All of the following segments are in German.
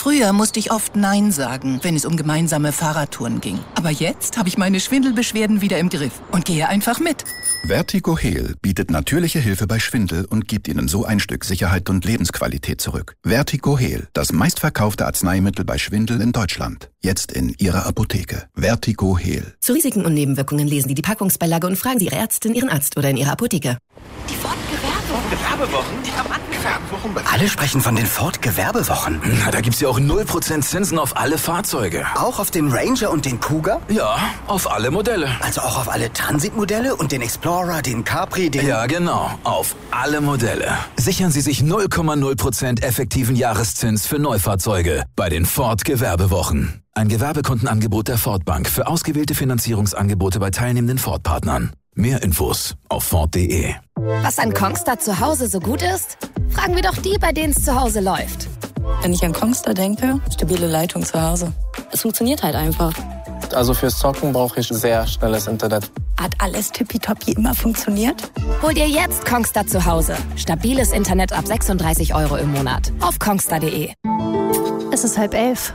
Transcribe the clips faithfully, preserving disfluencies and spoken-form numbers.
Früher musste ich oft Nein sagen, wenn es um gemeinsame Fahrradtouren ging. Aber jetzt habe ich meine Schwindelbeschwerden wieder im Griff und gehe einfach mit. Vertigo-Heal bietet natürliche Hilfe bei Schwindel und gibt Ihnen so ein Stück Sicherheit und Lebensqualität zurück. Vertigo-Heal, das meistverkaufte Arzneimittel bei Schwindel in Deutschland. Jetzt in Ihrer Apotheke. Vertigo-Heal. Zu Risiken und Nebenwirkungen lesen Sie die Packungsbeilage und fragen Sie Ihre Ärztin, Ihren Arzt oder in Ihrer Apotheke. Die Ford-Gewerbewochen. Gewerbewochen? Die haben angefangen. Alle sprechen von den Ford-Gewerbewochen. Na, da gibt's ja auch null Prozent Zinsen auf alle Fahrzeuge. Auch auf dem Ranger und den Kuga? Ja, auf alle Modelle. Also auch auf alle Transit-Modelle und den Explorer, den Capri, den... Ja, genau. Auf alle Modelle. Sichern Sie sich null Komma null Prozent effektiven Jahreszins für Neufahrzeuge bei den Ford-Gewerbewochen. Ein Gewerbekundenangebot der Ford Bank für ausgewählte Finanzierungsangebote bei teilnehmenden Ford-Partnern. Mehr Infos auf Ford punkt de. Was an Kongstar zu Hause so gut ist? Fragen wir doch die, bei denen es zu Hause läuft. Wenn ich an Kongstar denke, stabile Leitung zu Hause. Es funktioniert halt einfach. Also fürs Zocken brauche ich sehr schnelles Internet. Hat alles tippitoppi immer funktioniert? Hol dir jetzt Kongstar zu Hause. Stabiles Internet ab sechsunddreißig Euro im Monat. Auf kongstar punkt de. Es ist halb elf.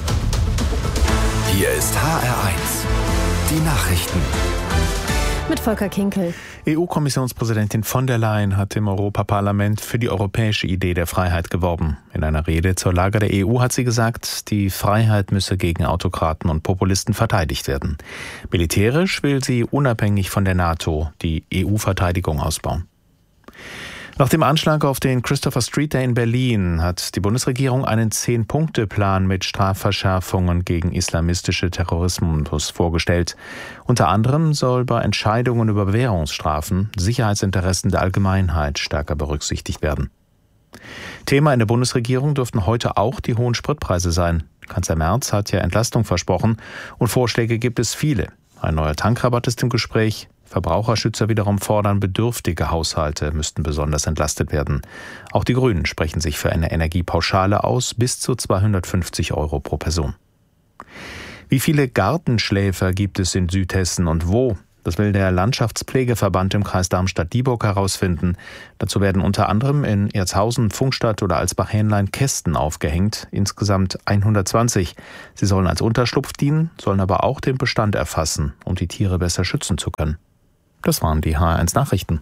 Hier ist H R eins. Die Nachrichten. Mit Volker Kinkel. E U-Kommissionspräsidentin von der Leyen hat im Europaparlament für die europäische Idee der Freiheit geworben. In einer Rede zur Lage der E U hat sie gesagt, die Freiheit müsse gegen Autokraten und Populisten verteidigt werden. Militärisch will sie unabhängig von der NATO die E U-Verteidigung ausbauen. Nach dem Anschlag auf den Christopher Street Day in Berlin hat die Bundesregierung einen Zehn-Punkte-Plan mit Strafverschärfungen gegen islamistische Terrorismus vorgestellt. Unter anderem soll bei Entscheidungen über Bewährungsstrafen Sicherheitsinteressen der Allgemeinheit stärker berücksichtigt werden. Thema in der Bundesregierung dürften heute auch die hohen Spritpreise sein. Kanzler Merz hat ja Entlastung versprochen und Vorschläge gibt es viele. Ein neuer Tankrabatt ist im Gespräch. Verbraucherschützer wiederum fordern, bedürftige Haushalte müssten besonders entlastet werden. Auch die Grünen sprechen sich für eine Energiepauschale aus, bis zu zweihundertfünfzig Euro pro Person. Wie viele Gartenschläfer gibt es in Südhessen und wo? Das will der Landschaftspflegeverband im Kreis Darmstadt-Dieburg herausfinden. Dazu werden unter anderem in Erzhausen, Pfungstadt oder Alsbach-Hähnlein Kästen aufgehängt, insgesamt hundertzwanzig. Sie sollen als Unterschlupf dienen, sollen aber auch den Bestand erfassen, um die Tiere besser schützen zu können. Das waren die H R eins Nachrichten.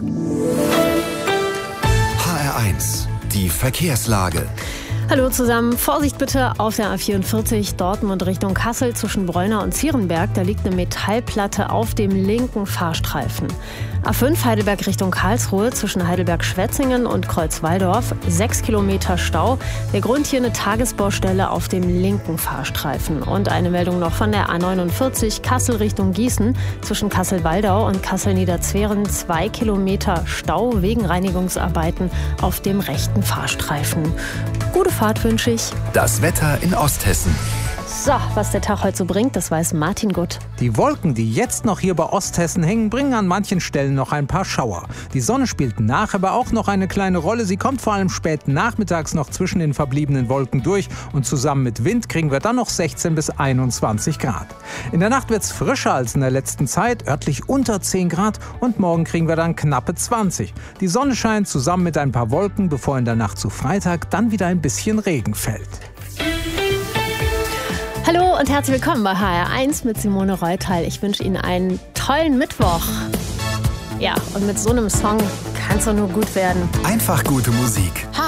H R eins, die Verkehrslage. Hallo zusammen, Vorsicht bitte auf der A vierundvierzig Dortmund Richtung Kassel zwischen Bräuner und Zierenberg. Da liegt eine Metallplatte auf dem linken Fahrstreifen. A fünf Heidelberg Richtung Karlsruhe zwischen Heidelberg-Schwetzingen und Kreuz-Walldorf. Sechs Kilometer Stau. Der Grund hier eine Tagesbaustelle auf dem linken Fahrstreifen. Und eine Meldung noch von der A neunundvierzig Kassel Richtung Gießen zwischen Kassel-Waldau und Kassel-Niederzweren. Zwei Kilometer Stau wegen Reinigungsarbeiten auf dem rechten Fahrstreifen. Gute Fahrt wünsche ich. Das Wetter in Osthessen. So, was der Tag heute so bringt, das weiß Martin Gutt. Die Wolken, die jetzt noch hier bei Osthessen hängen, bringen an manchen Stellen noch ein paar Schauer. Die Sonne spielt nach, aber auch noch eine kleine Rolle. Sie kommt vor allem spät nachmittags noch zwischen den verbliebenen Wolken durch und zusammen mit Wind kriegen wir dann noch sechzehn bis einundzwanzig Grad. In der Nacht wird es frischer als in der letzten Zeit, örtlich unter zehn Grad und morgen kriegen wir dann knappe zwanzig. Die Sonne scheint zusammen mit ein paar Wolken, bevor in der Nacht zu Freitag dann wieder ein bisschen Regen fällt. Hallo und herzlich willkommen bei H R eins mit Simone Reutal. Ich wünsche Ihnen einen tollen Mittwoch. Ja, und mit so einem Song kann es doch nur gut werden. Einfach gute Musik. H